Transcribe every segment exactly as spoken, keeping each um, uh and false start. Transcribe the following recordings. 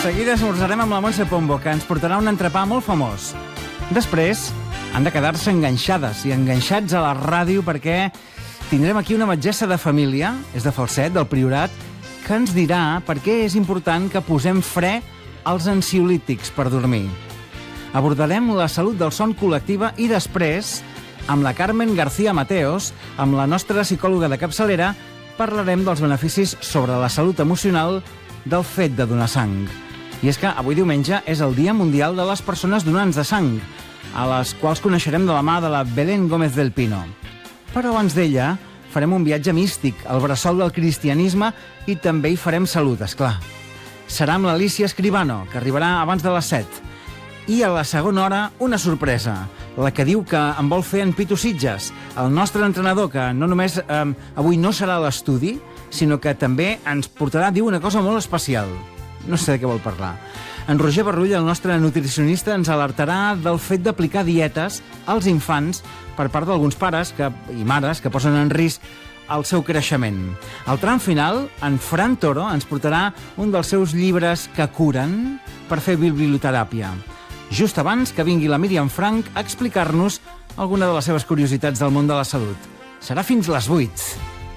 seguida esmorzarem amb la Montse Pombo, que ens portarà un entrepà molt famós. Després han de quedar-se enganxades i enganxats a la ràdio perquè tindrem aquí una metgessa de família, és de Falset, del Priorat, que ens dirà per què és important que posem fre als ansiolítics per dormir. Abordarem la salut del son col·lectiva i després, amb la Carmen García Mateos, amb la nostra psicòloga de capçalera, parlarem dels beneficis sobre la salut emocional del fet de donar sang. I és que avui diumenge és el Dia Mundial de les Persones Donants de Sang, a les quals coneixerem de la mà de la Belén Gómez del Pino. Però abans d'ella farem un viatge místic al bressol del cristianisme i també hi farem salut, esclar. Serà amb l'Alícia Escribano, que arribarà abans de les set. I a la segona hora, una sorpresa, la que diu que en vol fer en Pitu Sitges, el nostre entrenador, que no només eh, avui no serà a l'estudi, sinó que també ens portarà, diu, una cosa molt especial. No sé de què vol parlar. En Roger Barrull, el nostre nutricionista, ens alertarà del fet d'aplicar dietes als infants per part d'alguns pares que, i mares que posen en risc el seu creixement. Al tram final, en Fran Toro ens portarà un dels seus llibres que curen per fer biblioteràpia. Just abans que vingui la Míriam Frank a explicar-nos alguna de les seves curiositats del món de la salut. Serà fins les vuit.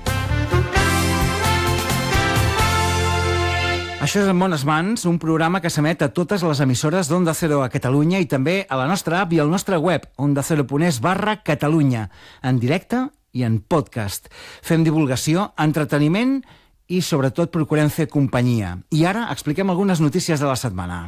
Això és En Bones Mans, un programa que s'emet a totes les emissores d'Onda Cero a Catalunya i també a la nostra app i al nostre web, ondacero.es barra Catalunya, en directe i en podcast. Fem divulgació, entreteniment i, sobretot, procurem fer companyia. I ara expliquem algunes notícies de la setmana.